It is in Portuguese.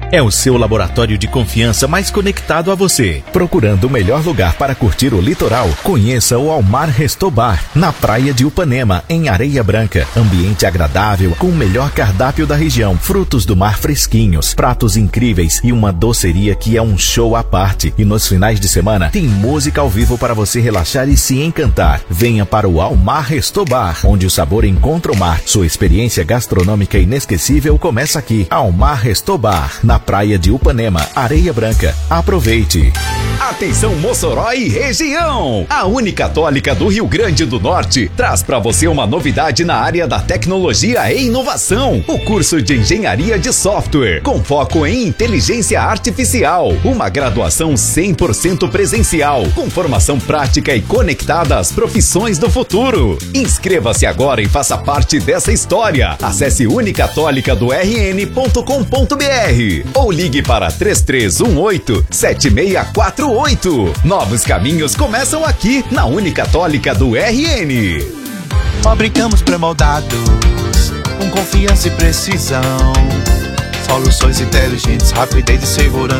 é o seu laboratório de confiança mais conectado a você. Procurando o melhor lugar para curtir o litoral, conheça o Almar Resto Bar, na praia de Upanema, em Areia Branca. Ambiente agradável, com o melhor cardápio da região, frutos do mar fresquinhos, pratos incríveis e uma doceria que é um show à parte. E nos finais de semana, tem música ao vivo para você relaxar e se encantar. Venha para o Almar Resto Bar, onde o sabor encontra o mar. Sua experiência gastronômica inesquecível começa aqui. Almar Resto Bar, na praia de Upanema, Areia Branca. Aproveite! Atenção Mossoró e região! A Unicatólica do Rio Grande do Norte traz para você uma novidade na área da tecnologia e inovação. O curso de Engenharia de Software, com foco em inteligência artificial. Uma graduação 100% presencial, com formação prática e conectada às profissões do futuro. Inscreva-se agora e faça parte dessa história. Acesse unicatolicadorn.com.br ou ligue para 3318-7648. Novos caminhos começam aqui na Unicatólica do RN. Fabricamos pré-moldados com confiança e precisão. Soluções inteligentes, rapidez e segurança.